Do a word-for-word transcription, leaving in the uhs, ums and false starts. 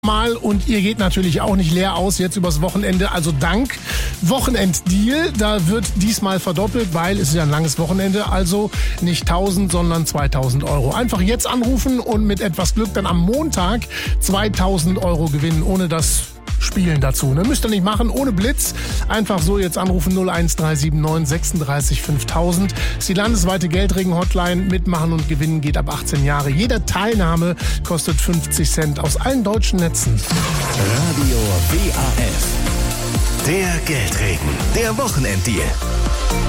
Mal und ihr geht natürlich auch nicht leer aus jetzt übers Wochenende. Also dank Wochenenddeal, da wird diesmal verdoppelt, weil es ist ja ein langes Wochenende. Also nicht tausend, sondern zweitausend Euro. Einfach jetzt anrufen und mit etwas Glück dann am Montag zweitausend Euro gewinnen, ohne das Spielen dazu. Ne? Müsst ihr nicht machen, ohne Blitz. Einfach so jetzt anrufen null eins drei sieben neun sechsunddreißig fünftausend. Das ist die landesweite Geldregen-Hotline. Mitmachen und gewinnen geht ab achtzehn Jahre. Jede Teilnahme kostet fünfzig Cent aus allen deutschen Netzen. Radio W A F. Der Geldregen. Der Wochenenddeal.